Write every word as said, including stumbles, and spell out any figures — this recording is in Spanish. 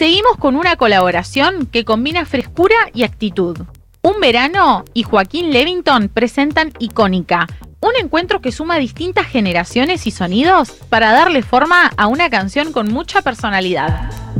Seguimos con una colaboración que combina frescura y actitud. Un Verano y Joaquín Levington presentan Icónica, un encuentro que suma distintas generaciones y sonidos para darle forma a una canción con mucha personalidad.